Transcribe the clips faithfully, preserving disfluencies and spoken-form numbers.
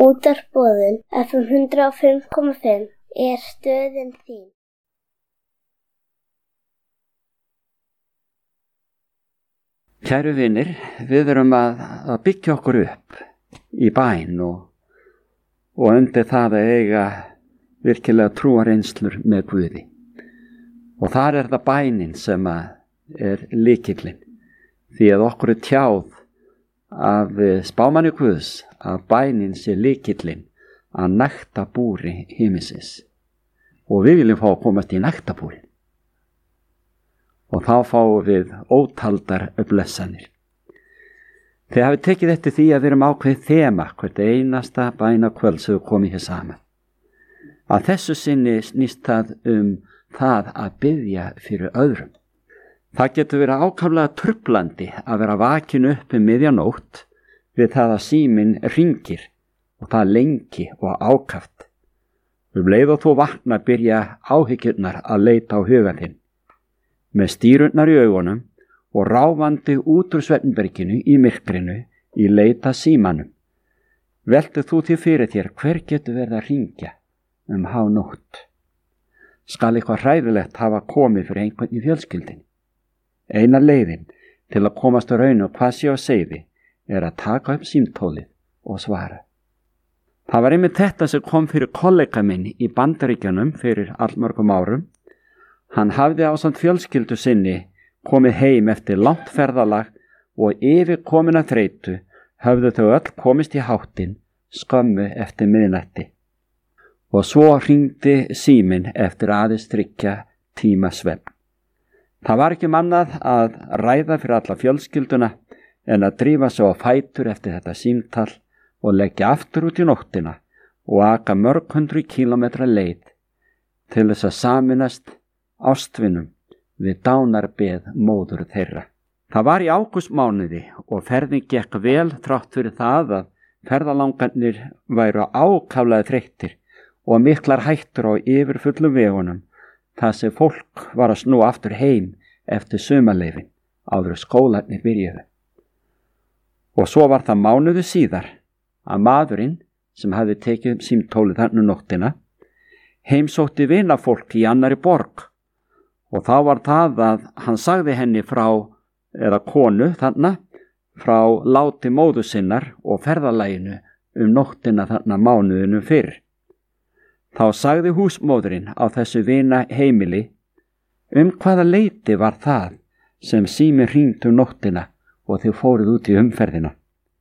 Útvarpsboðun F M hundrað og fimm komma fimm er stöðin þín. Kæru vinir, við erum að, að byggja okkur upp í bæn og, og undir það að eiga virkilega trúarreynslur með Guði. Og þar er það bænin sem er lykillinn, því að okkur er tjáð af spámanni Guðs að bænin sé lykillinn að nægtabúri himinsins. Og við viljum fá að komast í nægtabúrin. Og þá fáum við ótaldar blessanir. Þið hafið tekið eftir því að við erum ákveðið þema hvert einasta bænakvöld sem við komum hér saman. Að þessu sinni snýst það um það að biðja fyrir öðrum. Það getur verið ákaflega trublandi að vera vakin upp um miðjanótt við það að síminn hringir og það lengi og ákaft. Um leið og þú vakna byrja áhyggjurnar að leita á hugan þinn. Með stýrurnar í augunum og ráfandi út úr svefnberginu í myrkrinu í leita símanum. Veltu þú því fyrir þér hver getur verið að hringja um hánótt. Skal eitthvað hræðilegt hafa komið fyrir einhvern í fjölskyldinni? Eina leiðin til að komast á raun og hvað sé á seiði er að taka upp símtólið og svara. Það var einmitt þetta sem kom fyrir kollega minn í Bandaríkjunum fyrir allmörgum árum. Hann hafði ásamt fjölskyldu sinni komið heim eftir langt ferðalag og yfir komin að þreytu höfðu þau öll komist í háttinn skömmu eftir miðnætti. Og svo hringdi síminn eftir aðeins þriggja tíma svefn. Það var ekki mannað að ræða fyrir alla fjölskylduna en að drífa sig á fætur eftir þetta símtal og leggja aftur út í nóttina og aka mörg hundru kílómetra leið til þess að sameinast ástvinum við dánarbeð móður þeirra. Það var í ágústmánuði og ferðin gekk vel þrátt fyrir það að ferðalangarnir væru ákaflega þreyttir og miklar hættur á yfirfullum vegunum. Það sem fólk var að snúa aftur heim eftir sumarleyfin áður skólarnir byrjuðu. Og svo var það mánuði síðar að maðurinn sem hafði tekið símtólið þarna nóttina heimsótti vinafólk í annari borg og þá var það að hann sagði henni frá, eða konu þarna, frá láti móður sinnar og ferðalaginu um nóttina þarna mánuðinu fyrr. Þá sagði húsmóðurinn á þessu vina heimili um hvaða leyti var það sem síminn hringdi um nóttina og þau fóruð út í umferðina.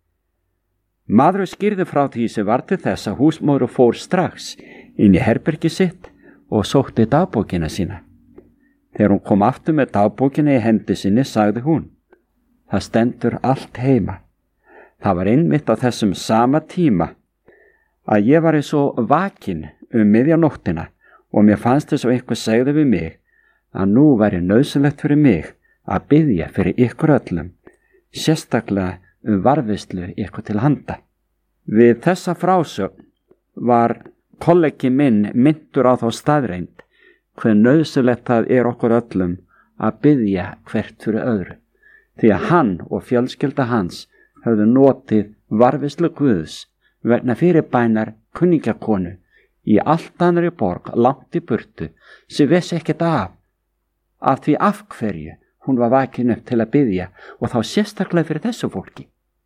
Maðurinn skýrði frá því sem var til þess að húsmóður fór strax inn í herbergi sitt og sótti dagbókina sína. Þegar hún kom aftur með dagbókina í hendi sinni sagði hún: Það stendur allt heima. Það var einmitt á þessum sama tíma að ég var eins og vakin um miðjanóttina og mér fannst þess að einhver segði við mig að nú væri nauðsynlegt fyrir mig að biðja fyrir ykkur öllum, sérstaklega um varðveislu ykkur til handa. Við þessa frásögn var kollegi minn minntur á þá staðreind hver nauðsynlegt það er okkur öllum að biðja hvert fyrir öðru, því að hann og fjölskylda hans höfðu notið varðveislu Guðs vegna fyrirbænar kunningjakonu í allt annari borg langt í burtu sem vissi ekkert af, af því af hverju hún var vakin upp til að biðja og þá sérstaklega fyrir þessu fólki.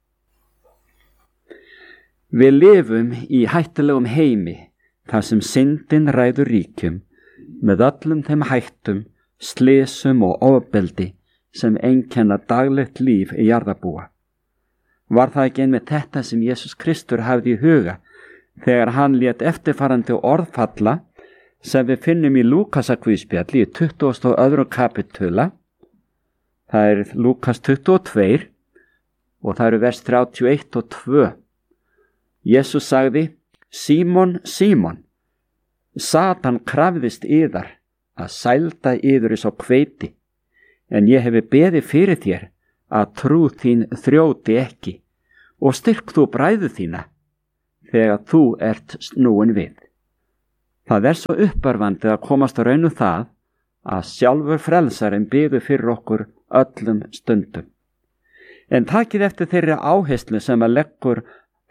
Við lifum í hættulegum heimi þar sem syndin ræður ríkjum með öllum þeim hættum, slysum og ofbeldi sem einkenna daglegt líf í jarðarbúa. Var það ekki einmitt þetta sem Jesús Kristur hafði í huga þegar hann lét eftirfarandi orðfalla sem við finnum í Lúkasarguðspjalli í tuttugasta og öðrum kapitula. Það er Lúkas tuttugu og tvö og það eru vers þrjátíu og eitt og tvö. Jesús sagði: Símon, Símon, Satan krafðist yðar að sælda yður eins og hveiti, en ég hefi beðið fyrir þér að trú þín þrjóti ekki og styrk þú bræðu þína þegar þú ert snúin við. Það er svo uppörvandi að komast á raun um það að sjálfur frelsarinn biður fyrir okkur öllum stundum. En takið eftir þeirri áherslu sem að leggur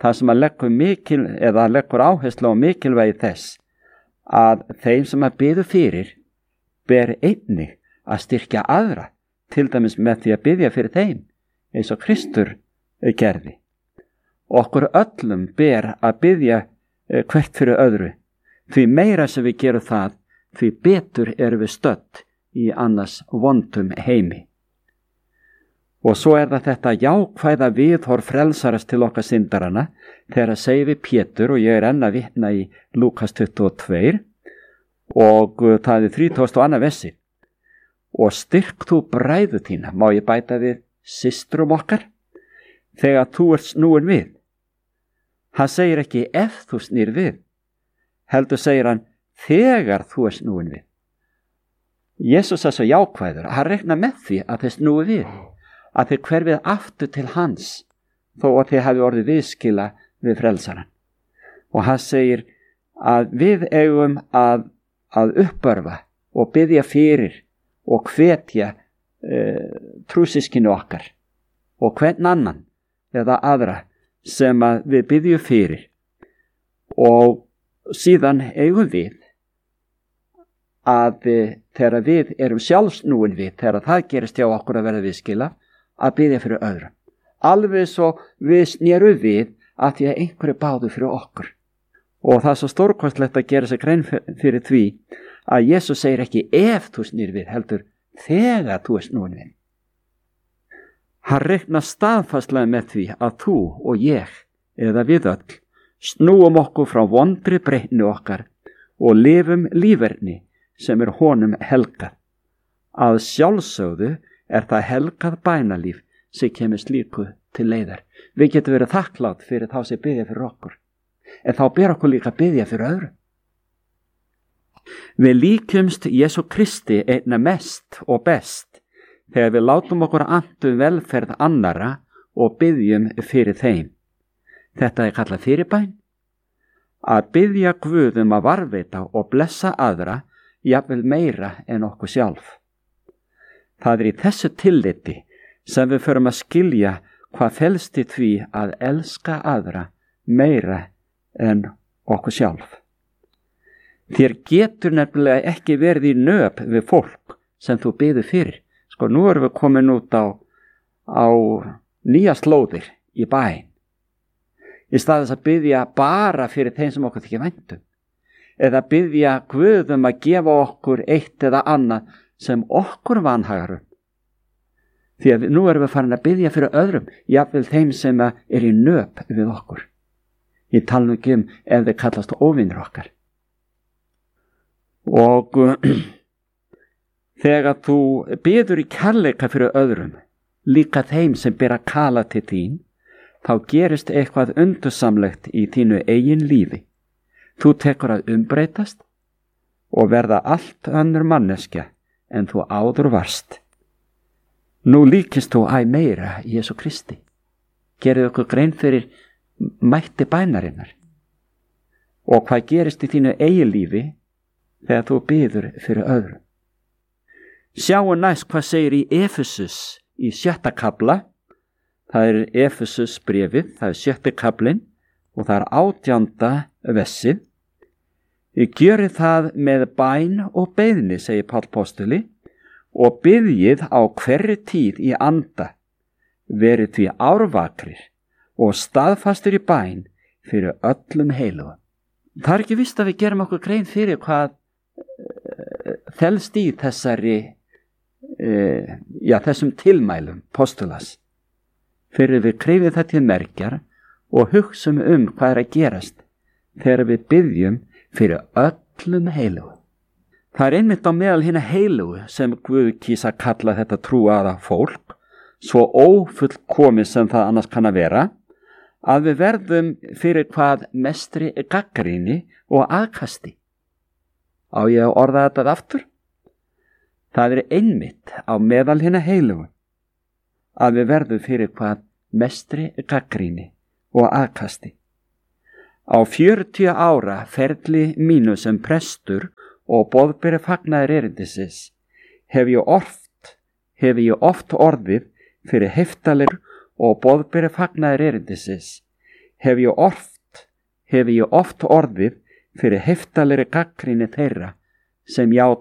það sem að leggur mikil eða leggur áherslu á mikilvægi þess að þeim sem að biðu fyrir ber einnig að styrkja aðra, til dæmis með því að biðja fyrir þeim, eins og Kristur gerði. Okkur öllum ber að biðja hvert fyrir öðru, því meira sem við gerum það, því betur erum við stödd í annars vondum heimi. Og svo er það þetta jákvæða viðhorf frelsarast til okkar syndarana, þegar að segja við Pétur, og ég er enn að vitna í Lúkas tuttugu og tvö, og það er þrítugasta og annað versi. Og styrk þú bræður þína, má ég bæta við systrum okkar, þegar þú ert snúin við. Hann segir ekki ef þú snýr við, heldur segir hann þegar þú ert snúin við. Jesús er svo jákvæður, hann reknar með því að þeir snúi við, að þeir hverfið aftur til hans, þó að þeir hafi orðið viðskila við frelsaran. Og hann segir að við eigum að, að uppörfa og biðja fyrir og hvetja e, trúsískinu okkar og hvern annan eða aðra sem að við biðjum fyrir, og síðan eigum við að þegar við erum sjálfsnúin við, þegar það gerist hjá okkur að verða viðskila, að biðja fyrir öðrum. Alveg svo við snérum við að því að einhverju báðu fyrir okkur. Og það er svo stórkostlegt að gera sig grein fyrir því að Jesús segir ekki ef þú snýr við, heldur þegar þú er snúin við. Hann reiknar staðfastlega með því að þú og ég, eða við öll, snúum okkur frá vondri breytni okkar og lifum líferni sem er honum helgað. Að sjálfsögðu er það helgað bænalíf sem kemur slíku til leiðar. Við getum verið þakklátt fyrir þá sem biðja fyrir okkur, en þá ber okkur líka biðja fyrir öðru. Við líkjumst Jesú Kristi einna mest og best þegar við látum okkur andu velferð annara og biðjum fyrir þeim. Þetta er kallað fyrirbæn. Að biðja Guð um að varðveita og blessa aðra, jafnvel meira en okkur sjálf. Það er í þessu tilliti sem við förum að skilja hvað felst í því að elska aðra meira en okkur sjálf. Þér getur nefnilega ekki verið í nöp við fólk sem þú biður fyrir. Sko, nú erum við komin út á, á nýja slóðir í bæinn. Í stað þess að biðja bara fyrir þeim sem okkur þykir vænt um, eða biðja Guð um að gefa okkur eitt eða annað sem okkur vanhagar um. Því að nú erum við farin að biðja fyrir öðrum, jafnvel þeim sem er í nöp við okkur. Ég tala nú ekki um ef þeir kallast óvinir okkar. Og þegar þú biður í kærleika fyrir öðrum, líka þeim sem ber að kala til þín, þá gerist eitthvað undursamlegt í þínu eigin lífi. Þú tekur að umbreytast og verða allt önnur manneskja en þú áður varst. Nú líkist þú æ meira Jesú Kristi. Gerðu okkur grein fyrir mætti bænarinnar. Og hvað gerist í þínu eigin lífi þegar þú biður fyrir öðrum. Sjáum næst hvað segir í Efesus í sjötta kafla. Það er Efesus bréfið, það er sjötti kaflinn og það er átjánda vessið. Ég gjöri það með bæn og beiðni, segir Páll postuli, og biðjið á hverri tíð í anda, verið því árvakrir og staðfastur í bæn fyrir öllum heilugum. Það er ekki víst að við gerum okkur grein fyrir hvað uh, felst í þessari, uh, já, þessum tilmælum postulas. Fyrir við krefið það til merkjar og hugsum um hvað er að gerast þegar við biðjum fyrir öllum heilugum. Það er einmitt á meðal hinna heilugu sem Guð kýs að kalla þetta trúaða fólk, svo ófullkomið sem það annars kann að vera, að við verðum fyrir hvað mestri gagnrýni og aðkasti. Á ég að orða þetta aftur? Það er einmitt á meðal hinna heilugu að við verðum fyrir hvað mestri gagnrýni og aðkasti. Á fjörutíu ára ferli mínu sem prestur og boðberi fagnaðar erindisins hef ég oft, hef ég oft orðið fyrir heftalir og boðberi fagnaðar erindisins hef ég oft, hef ég oft orðið fyrir heftalegri gagnrýni þeirra sem játa